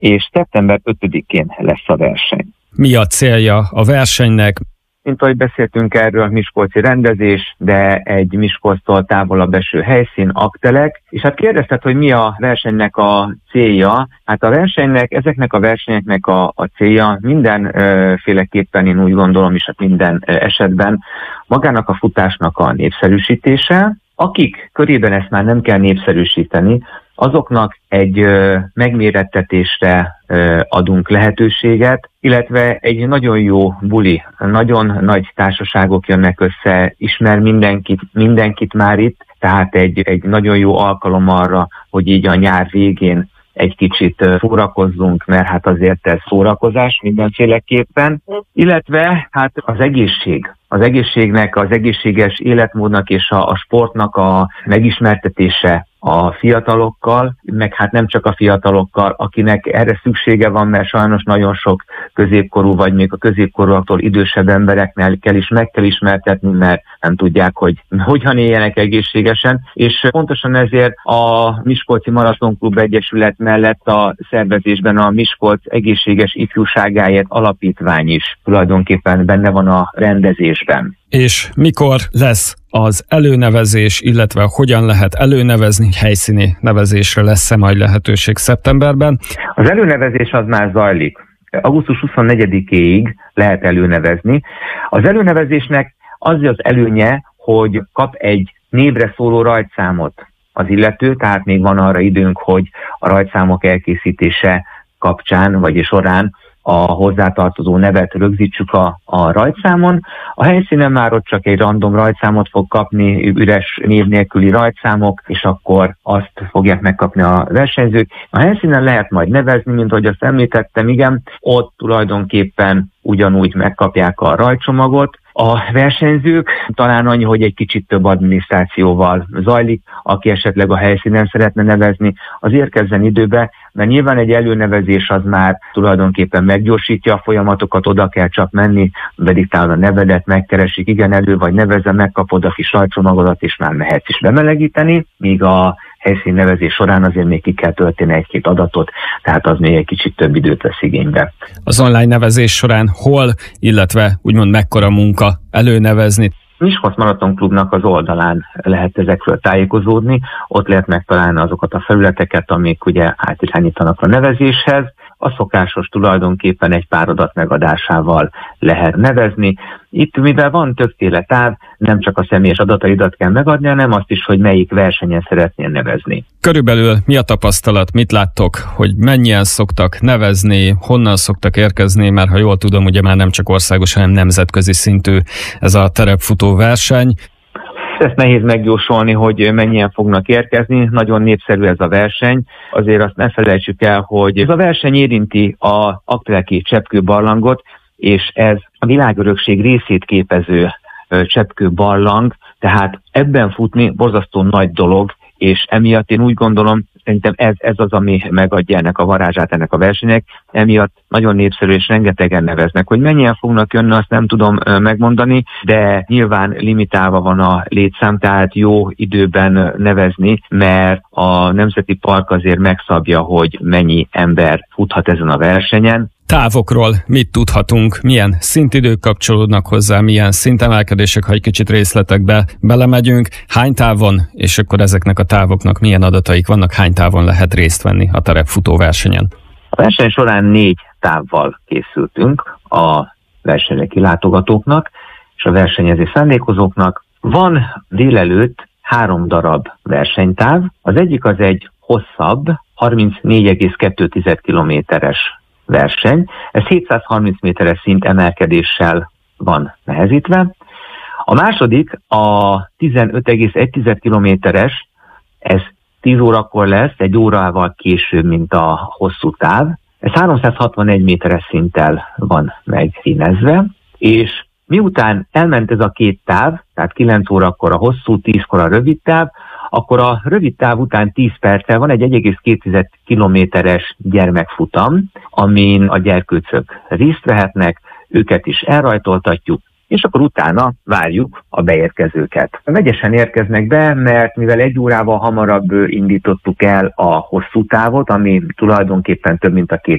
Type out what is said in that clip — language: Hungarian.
és szeptember 5-én lesz a verseny. Mi a célja a versenynek? Mint ahogy beszéltünk erről, miskolci rendezés, de egy Miskolctól távolabb eső helyszín, Aggtelek. És hát kérdezted, hogy mi a versenynek a célja. Hát a versenynek, ezeknek a versenyeknek a célja mindenféleképpen, én úgy gondolom, és hát minden esetben magának a futásnak a népszerűsítése. Akik körében ezt már nem kell népszerűsíteni, azoknak egy megmérettetésre adunk lehetőséget, illetve egy nagyon jó buli, nagyon nagy társaságok jönnek össze, ismer mindenkit már itt, tehát egy nagyon jó alkalom arra, hogy így a nyár végén egy kicsit szórakozzunk, mert hát azért ez szórakozás mindenféleképpen, illetve hát az egészségnek, az egészséges életmódnak és a sportnak a megismertetése a fiatalokkal, meg hát nem csak a fiatalokkal, akinek erre szüksége van, mert sajnos nagyon sok középkorú, vagy még a középkorúaktól idősebb embereknél meg kell ismertetni, mert nem tudják, hogy hogyan éljenek egészségesen, és pontosan ezért a Miskolci Maratonklub Egyesület mellett a szervezésben a Miskolc Egészséges Ifjúságáért Alapítvány is tulajdonképpen benne van a rendezésben. És mikor lesz az előnevezés, illetve hogyan lehet előnevezni, helyszíni nevezésre lesz-e majd lehetőség szeptemberben? Az előnevezés az már zajlik. Augusztus 24-éig lehet előnevezni. Az előnevezésnek az előnye, hogy kap egy névre szóló rajtszámot az illető, tehát még van arra időnk, hogy a rajtszámok elkészítése kapcsán, vagy során a hozzátartozó nevet rögzítsük a rajtszámon. A helyszínen már ott csak egy random rajtszámot fog kapni, üres név nélküli rajtszámok, és akkor azt fogják megkapni a versenyzők. A helyszínen lehet majd nevezni, mint ahogy azt említettem, igen, ott tulajdonképpen ugyanúgy megkapják a rajtcsomagot. A versenyzők talán annyi, hogy egy kicsit több adminisztrációval zajlik, aki esetleg a helyszínen szeretne nevezni, az érkezzen időbe, mert nyilván egy előnevezés az már tulajdonképpen meggyorsítja a folyamatokat, oda kell csak menni, bediktálod a nevedet, megkeresik, igen, elő vagy nevezze, megkapod a kis rajtcsomagodat, és már mehetsz is bemelegíteni, míg a helyszínnevezés során azért még ki kell tölteni egy-két adatot, tehát az még egy kicsit több időt vesz igénybe. Az online nevezés során hol, illetve úgymond mekkora munka előnevezni? Miskolc Maratonklubnak az oldalán lehet ezekről tájékozódni, ott lehet megtalálni azokat a felületeket, amik ugye átirányítanak a nevezéshez. A szokásos tulajdonképpen egy pár adat megadásával lehet nevezni. Itt, mivel van többféle táv, nem csak a személyes adataidat kell megadni, hanem azt is, hogy melyik versenyen szeretnél nevezni. Körülbelül mi a tapasztalat, mit láttok, hogy mennyien szoktak nevezni, honnan szoktak érkezni, mert ha jól tudom, ugye már nem csak országos, hanem nemzetközi szintű ez a terepfutó verseny. Ezt nehéz megjósolni, hogy mennyien fognak érkezni. Nagyon népszerű ez a verseny. Azért azt ne felejtsük el, hogy ez a verseny érinti a aggteleki cseppkőbarlangot, és ez a világörökség részét képező cseppkőbarlang, tehát ebben futni borzasztó nagy dolog, és emiatt én úgy gondolom, szerintem ez az, ami megadja ennek a varázsát ennek a versenynek, emiatt nagyon népszerű és rengetegen neveznek. Hogy mennyien fognak jönni, azt nem tudom megmondani, de nyilván limitálva van a létszám, tehát jó időben nevezni, mert a Nemzeti Park azért megszabja, hogy mennyi ember futhat ezen a versenyen. Távokról mit tudhatunk, milyen szintidők kapcsolódnak hozzá, milyen szintemelkedések, ha egy kicsit részletekbe belemegyünk, hány távon, és akkor ezeknek a távoknak milyen adataik vannak, hány távon lehet részt venni a terepfutó versenyen? A verseny során 4 távval készültünk a versenyre kilátogatóknak és a versenyező szándékozóknak. Van délelőtt 3 darab versenytáv, az egyik az egy hosszabb, 34,2 kilométeres verseny. Ez 730 méteres szint emelkedéssel van nehezítve. A második a 15,1 kilométeres, ez 10 órakor lesz, 1 órával később, mint a hosszú táv. Ez 361 méteres szinttel van megszínezve, és miután elment ez a 2 táv, tehát 9 órakor a hosszú, 10-kor a rövid táv, akkor a rövid táv után 10 perccel van egy 1,2 kilométeres gyermekfutam, amin a gyerkőcök részt vehetnek, őket is elrajtoltatjuk, és akkor utána várjuk a beérkezőket. Vegyesen érkeznek be, mert mivel 1 órával hamarabb indítottuk el a hosszú távot, ami tulajdonképpen több mint a 2